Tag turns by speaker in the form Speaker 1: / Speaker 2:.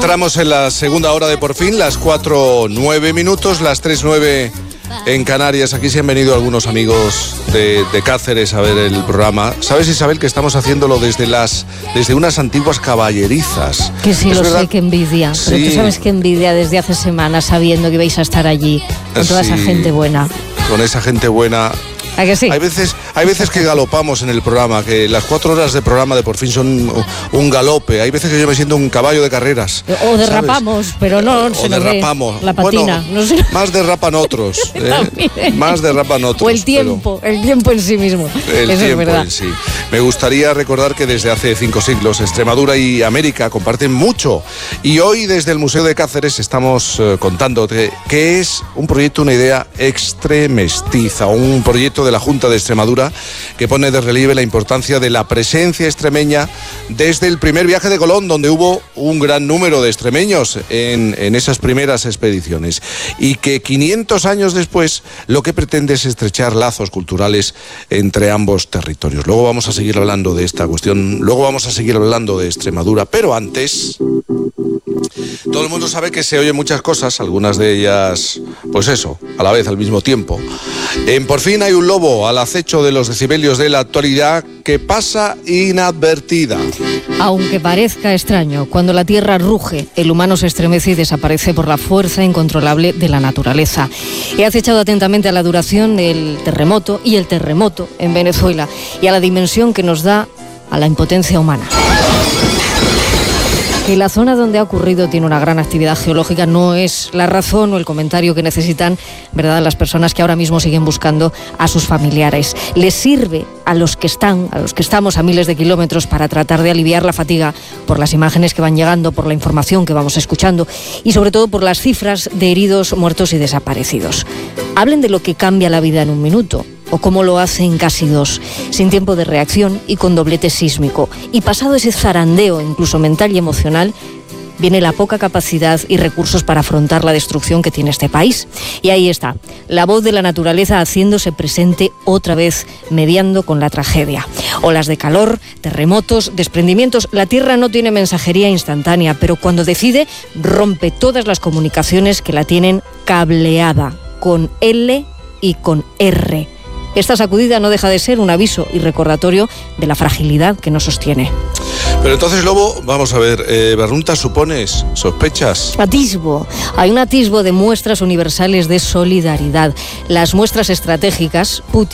Speaker 1: Entramos en la segunda hora de Por Fin, las 4:09 minutos, las 3:09 en Canarias. Aquí se han venido algunos amigos de Cáceres a ver el programa. ¿Sabes, Isabel, que estamos haciéndolo desde unas antiguas caballerizas?
Speaker 2: Que sí, lo sé, que envidia. Sí. Pero tú sabes que envidia desde hace semanas sabiendo que vais a estar allí con toda esa gente buena.
Speaker 1: Con esa gente buena.
Speaker 2: ¿A que sí?
Speaker 1: Hay veces que galopamos en el programa, que las 4 horas de programa de Por Fin son un galope. Hay veces que yo me siento un caballo de carreras.
Speaker 2: O derrapamos, ¿sabes? Pero no se nos
Speaker 1: derrapamos.
Speaker 2: Ve la patina.
Speaker 1: Bueno, no sé. Más derrapan otros. Más derrapan otros.
Speaker 2: O el tiempo en sí mismo.
Speaker 1: El
Speaker 2: Eso
Speaker 1: tiempo
Speaker 2: es verdad.
Speaker 1: en sí. Me gustaría recordar que desde hace 5 siglos Extremadura y América comparten mucho. Y hoy desde el Museo de Cáceres estamos contándote que es un proyecto, una idea extremestiza, un proyecto de la Junta de Extremadura que pone de relieve la importancia de la presencia extremeña desde el primer viaje de Colón, donde hubo un gran número de extremeños en esas primeras expediciones, y que 500 años después lo que pretende es estrechar lazos culturales entre ambos territorios. Luego vamos a seguir hablando de esta cuestión, luego vamos a seguir hablando de Extremadura, pero antes, todo el mundo sabe que se oyen muchas cosas, algunas de ellas, pues eso, a la vez, al mismo tiempo. En Por Fin hay un lobo al acecho de los decibelios de la actualidad que pasa inadvertida.
Speaker 2: Aunque parezca extraño, cuando la tierra ruge, el humano se estremece y desaparece por la fuerza incontrolable de la naturaleza. He acechado atentamente a la duración del terremoto y el terremoto en Venezuela y a la dimensión que nos da a la impotencia humana. Que la zona donde ha ocurrido tiene una gran actividad geológica no es la razón o el comentario que necesitan, ¿verdad?, las personas que ahora mismo siguen buscando a sus familiares. Les sirve a los que estamos a miles de kilómetros para tratar de aliviar la fatiga por las imágenes que van llegando, por la información que vamos escuchando y sobre todo por las cifras de heridos, muertos y desaparecidos. Hablen de lo que cambia la vida en un minuto, o cómo lo hace en casi 2, sin tiempo de reacción y con doblete sísmico. Y pasado ese zarandeo, incluso mental y emocional, viene la poca capacidad y recursos para afrontar la destrucción que tiene este país. Y ahí está, la voz de la naturaleza haciéndose presente otra vez, mediando con la tragedia. Olas de calor, terremotos, desprendimientos. La Tierra no tiene mensajería instantánea, pero cuando decide, rompe todas las comunicaciones que la tienen cableada, con L y con R. Esta sacudida no deja de ser un aviso y recordatorio de la fragilidad que nos sostiene.
Speaker 1: Pero entonces, Lobo, vamos a ver, ¿Barrunta supones? ¿Sospechas?
Speaker 2: Atisbo. Hay un atisbo de muestras universales de solidaridad. Las muestras estratégicas, Putin